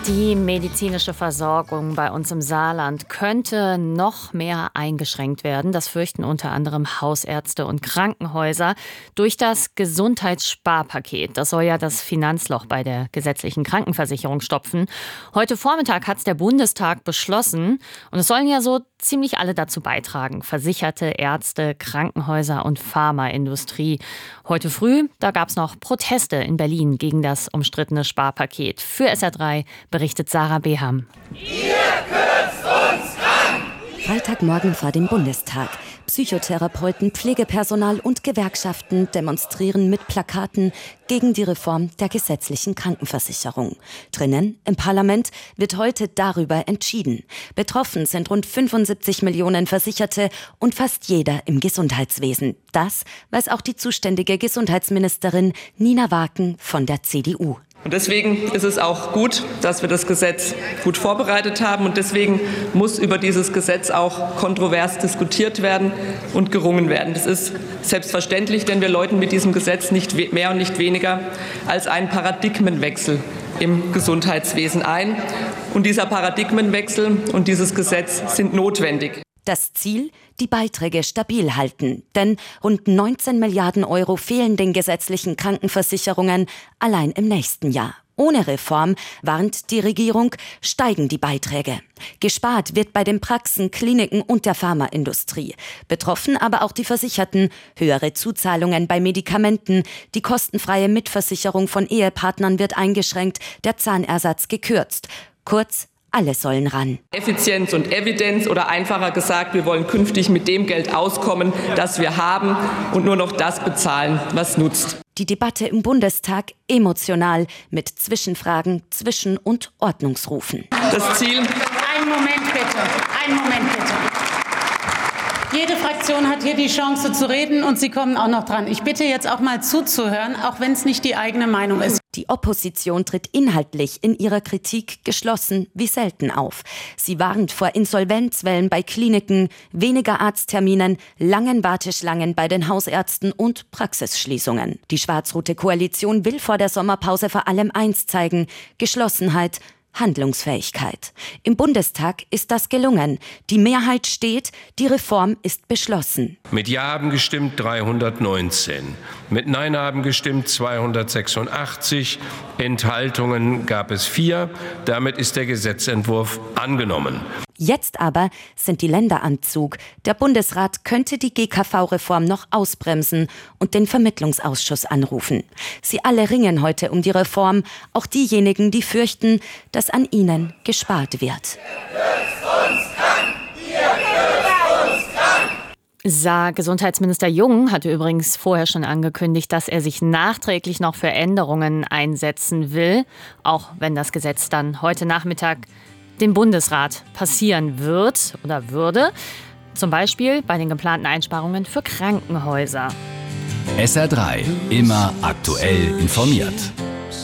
Die medizinische Versorgung bei uns im Saarland könnte noch mehr eingeschränkt werden. Das fürchten unter anderem Hausärzte und Krankenhäuser durch das Gesundheitssparpaket. Das soll ja das Finanzloch bei der gesetzlichen Krankenversicherung stopfen. Heute Vormittag hat es der Bundestag beschlossen und es sollen ja so ziemlich alle dazu beitragen. Versicherte, Ärzte, Krankenhäuser und Pharmaindustrie. Heute früh, da gab es noch Proteste in Berlin gegen das umstrittene Sparpaket. Für SR3 berichtet Sarah Beham. Ihr kürzt uns krank! Freitagmorgen vor dem Bundestag. Psychotherapeuten, Pflegepersonal und Gewerkschaften demonstrieren mit Plakaten gegen die Reform der gesetzlichen Krankenversicherung. Drinnen im Parlament wird heute darüber entschieden. Betroffen sind rund 75 Millionen Versicherte und fast jeder im Gesundheitswesen. Das weiß auch die zuständige Gesundheitsministerin Nina Waken von der CDU. Und deswegen ist es auch gut, dass wir das Gesetz gut vorbereitet haben. Und deswegen muss über dieses Gesetz auch kontrovers diskutiert werden und gerungen werden. Das ist selbstverständlich, denn wir läuten mit diesem Gesetz nicht mehr und nicht weniger als einen Paradigmenwechsel im Gesundheitswesen ein. Und dieser Paradigmenwechsel und dieses Gesetz sind notwendig. Das Ziel? Die Beiträge stabil halten. Denn rund 19 Milliarden Euro fehlen den gesetzlichen Krankenversicherungen allein im nächsten Jahr. Ohne Reform, warnt die Regierung, steigen die Beiträge. Gespart wird bei den Praxen, Kliniken und der Pharmaindustrie. Betroffen aber auch die Versicherten. Höhere Zuzahlungen bei Medikamenten, die kostenfreie Mitversicherung von Ehepartnern wird eingeschränkt, der Zahnersatz gekürzt. Kurz, alle sollen ran. Effizienz und Evidenz oder einfacher gesagt, wir wollen künftig mit dem Geld auskommen, das wir haben und nur noch das bezahlen, was nutzt. Die Debatte im Bundestag emotional mit Zwischenfragen, Zwischen- und Ordnungsrufen. Das Ziel... Einen Moment bitte. Jede Fraktion hat hier die Chance zu reden und Sie kommen auch noch dran. Ich bitte jetzt auch mal zuzuhören, auch wenn es nicht die eigene Meinung ist. Die Opposition tritt inhaltlich in ihrer Kritik geschlossen wie selten auf. Sie warnt vor Insolvenzwellen bei Kliniken, weniger Arztterminen, langen Warteschlangen bei den Hausärzten und Praxisschließungen. Die schwarz-rote Koalition will vor der Sommerpause vor allem eins zeigen: Geschlossenheit, Handlungsfähigkeit. Im Bundestag ist das gelungen. Die Mehrheit steht, die Reform ist beschlossen. Mit Ja haben gestimmt 319, mit Nein haben gestimmt 286, Enthaltungen gab es 4. Damit ist der Gesetzentwurf angenommen. Jetzt aber sind die Länder am Zug. Der Bundesrat könnte die GKV-Reform noch ausbremsen und den Vermittlungsausschuss anrufen. Sie alle ringen heute um die Reform, auch diejenigen, die fürchten, dass an ihnen gespart wird. Gesundheitsminister Jung hatte übrigens vorher schon angekündigt, dass er sich nachträglich noch für Änderungen einsetzen will, auch wenn das Gesetz dann heute Nachmittag den Bundesrat passieren wird oder würde. Zum Beispiel bei den geplanten Einsparungen für Krankenhäuser. SR3, immer aktuell informiert.